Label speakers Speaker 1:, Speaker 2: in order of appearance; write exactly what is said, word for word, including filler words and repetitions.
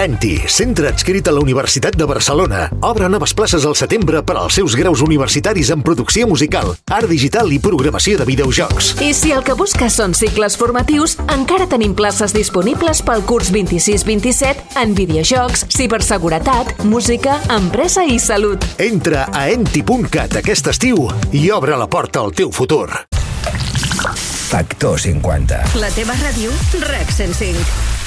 Speaker 1: Enti, centre adscrit a la Universitat de Barcelona. Obre noves places al setembre per als seus graus universitaris en producció musical, art digital i programació de videojocs.
Speaker 2: I si el que busques són cicles formatius, encara tenim places disponibles pel curs vint-i-sis vint-i-set en videojocs, ciberseguretat, música, empresa i salut.
Speaker 1: Entra a enti punt cat aquest estiu i obre la porta al teu futur.
Speaker 3: Factor cinquanta.
Speaker 4: La teva ràdio, RAC cent cinc.